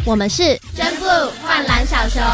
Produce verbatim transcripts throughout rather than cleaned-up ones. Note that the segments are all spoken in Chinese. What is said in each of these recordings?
我们是真 blue 幻蓝小熊。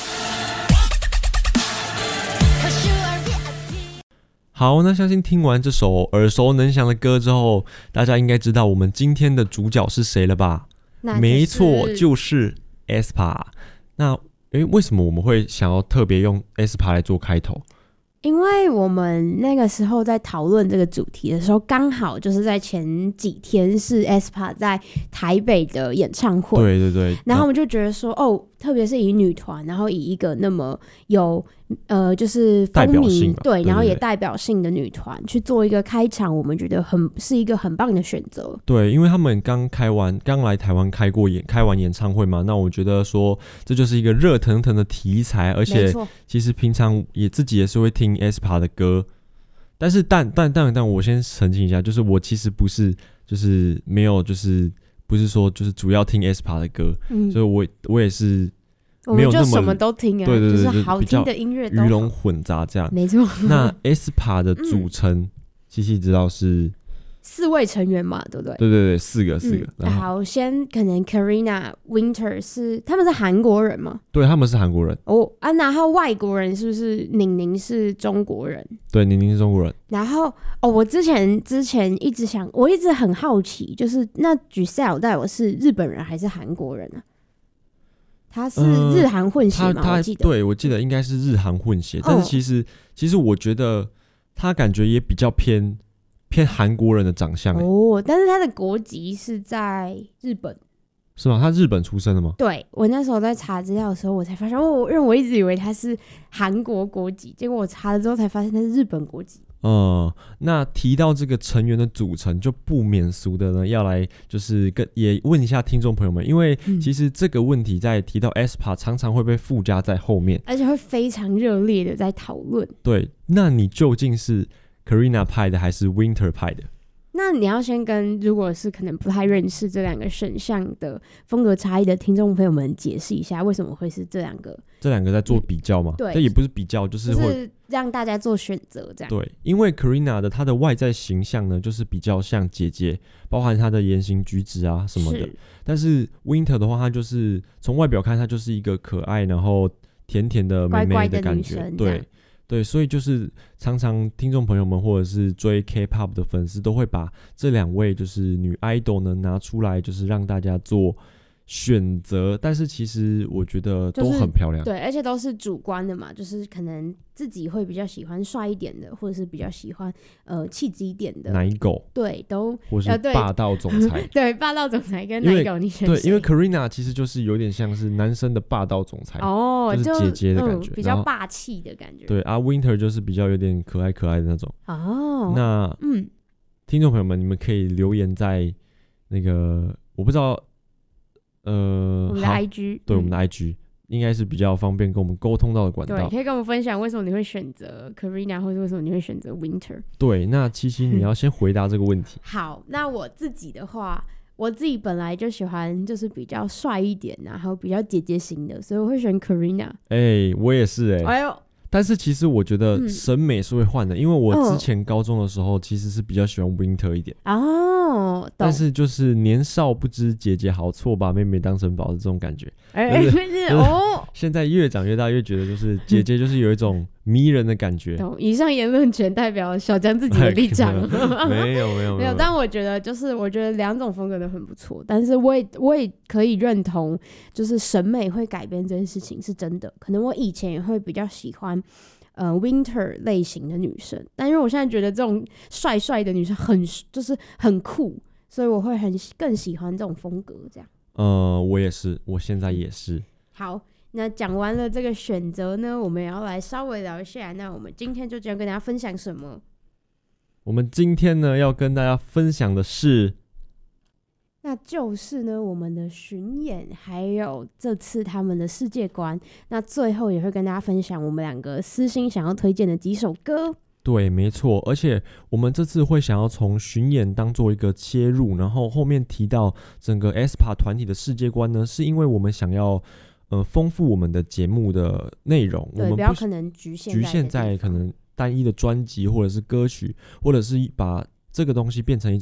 好，那相信听完这首耳熟能详的歌之后，大家应该知道我们今天的主角是谁了吧？ 那就是、 没错，就是 aespa。那诶，为什么我们会想要特别用 aespa 来做开头？ 因为我们那个时候在讨论这个主题的时候，刚好就是在前几天是 aespa 在台北的演唱会， 对对对， 然后我们就觉得说，哦，特别是以女团，然后以一个那么有呃就是风靡，对，然后也代表性的女团去做一个开场，我们觉得很是一个很棒的选择。 对，因为他们刚开完，刚来台湾开过演开完演唱会嘛，那我觉得说这就是一个热腾腾的题材，而且其实平常也自己也是会听 aespa 的歌，但是但但但但我先澄清一下，就是我其实不是就是没有就是不是说就是主要听 aespa 的歌，嗯、所以我我也是没有那么， 我们就什么都听啊， 对对对， 就是好听的音乐都鱼龙混杂这样， 没错。 那 aespa 的组成，七七、嗯、知道是四位成员嘛，对不对？ 对对对，四个四个。 嗯、好，先可能 Karina、Winter 是他们是韩国人吗？ 对，他们是韩国人。 哦啊，然后外国人是不是宁宁是中国人？ 对，宁宁是中国人。 然后哦，我之前之前一直想，我一直很好奇，就是那 Giselle 到底是日本人还是韩国人啊？他是日韩混血吗？ 呃、 我记得， 对，我记得应该是日韩混血，但是其实、哦、其实我觉得他感觉也比较偏。偏韩国人的长相哦，但是他的国籍是在日本， 是吗？他日本出生的吗？ 对，我那时候在查资料的时候，我才发现，哦，因为我一直以为他是韩国国籍，结果我查了之后才发现他是日本国籍。 嗯，那提到这个成员的组成，就不免俗的呢，要来就是跟也问一下听众朋友们，因为其实这个问题在提到 aespa 常常会被附加在后面， 而且会非常热烈的在讨论。 对，那你究竟是Karina 派的还是 Winter 派的？ 那你要先跟如果是可能不太认识这两个选项的风格差异的听众朋友们解释一下，为什么会是这两个？这两个在做比较吗？ 嗯、对， 这也不是比较，就是会、 就是、让大家做选择这样。 对，因为 Karina 的她的外在形象呢，就是比较像姐姐，包含她的言行举止啊什么的。是但是 Winter 的话，她就是从外表看，她就是一个可爱然后甜甜的妹妹的感觉，乖乖的女生对。对，所以就是常常听众朋友们或者是追 K-pop 的粉丝都会把这两位就是女 idol 呢拿出来，就是让大家做选择。但是其实我觉得都很漂亮， 就是、对，而且都是主观的嘛，就是可能自己会比较喜欢帅一点的，或者是比较喜欢呃气质一点的奶狗， 对，都或是霸道总裁， 呃、对，霸道总裁跟奶狗，你选谁？ 对，因为 Karina 其实就是有点像是男生的霸道总裁哦， 就是姐姐的感觉， 嗯、比较霸气的感觉。 对啊 ，Winter 就是比较有点可爱可爱的那种哦。 那嗯，听众朋友们，你们可以留言在那个我不知道。呃， 我们的 I G 对、嗯、我们的 I G 应该是比较方便跟我们沟通到的管道。 对，可以跟我们分享为什么你会选择 Karina， 或者为什么你会选择 Winter。 对，那七七你要先回答这个问题。 好，那我自己的话，我自己本来就喜欢就是比较帅一点，然后比较姐姐型的，所以我会选 Karina。 哎、欸，我也是哎、欸。 哎呦。 但是其实我觉得审美是会换的、嗯，因为我之前高中的时候其实是比较喜欢 Winter 一点哦， 但是就是年少不知姐姐好，错把妹妹当成宝的这种感觉。 哎、就是，就是哦， 现在越长越大，越觉得就是姐姐就是有一种迷人的感觉。 懂，以上言论全代表小江自己的立场。 没有没有没有，但我觉得就是我觉得两种风格都很不错，但是我也我也可以认同，就是审美会改变这件事情是真的。可能我以前也会比较喜欢。呃 ，Winter 类型的女生，但因为我现在觉得这种帅帅的女生很就是很酷，所以我会很更喜欢这种风格。这样， 呃，我也是，我现在也是。 好，那讲完了这个选择呢，我们也要来稍微聊一下。那我们今天就这样跟大家分享什么？ 我们今天呢要跟大家分享的是。 那就是呢，我们的巡演，还有这次他们的世界观。那最后也会跟大家分享我们两个私心想要推荐的几首歌。 对，没错，而且我们这次会想要从巡演当做一个切入，然后后面提到整个 aespa 团体的世界观呢，是因为我们想要呃丰富我们的节目的内容， 对， 我们不要可能局限局限在可能单一的专辑或者是歌曲，或者是把这个东西变成一种